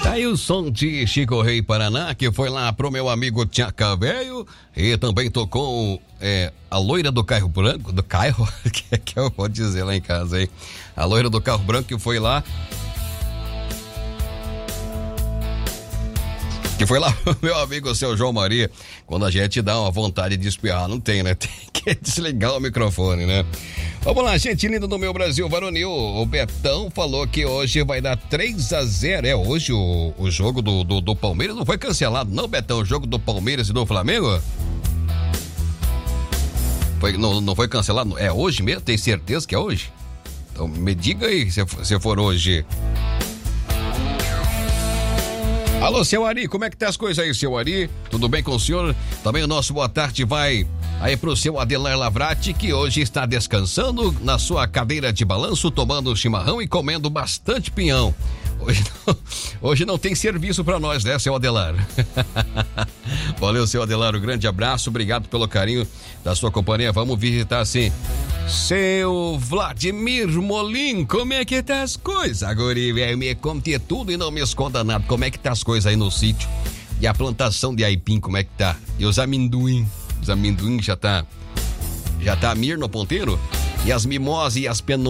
Aí o som de Chico Rei Paraná, que foi lá pro meu amigo Tchaca Velho, e também tocou a loira do carro branco, do carro, que eu vou dizer lá em casa aí, a loira do carro branco que foi lá, meu amigo, seu João Maria. Quando a gente dá uma vontade de espirrar, não tem, né? Tem que desligar o microfone, né? Vamos lá, gente linda do meu Brasil varonil. O Betão falou que hoje vai dar 3-0. Hoje o jogo do Palmeiras não foi cancelado, não, Betão? O jogo do Palmeiras e do Flamengo? Não foi cancelado? É hoje mesmo? Tem certeza que é hoje? Então me diga aí se for hoje. Alô, seu Ari, como é que tá as coisas aí, seu Ari? Tudo bem com o senhor? Também o nosso boa tarde vai aí pro seu Adelar Lavrati, que hoje está descansando na sua cadeira de balanço, tomando chimarrão e comendo bastante pinhão. Hoje não tem serviço pra nós, né, seu Adelar? Valeu, seu Adelar, um grande abraço, obrigado pelo carinho da sua companhia. Vamos visitar, sim, seu Vladimir Molim. Como é que tá as coisas, guri, velho? Me conte tudo e não me esconda nada. Como é que tá as coisas aí no sítio? E a plantação de aipim, como é que tá? E os amendoim? Os amendoim já tá a mir no ponteiro? E as mimosas e as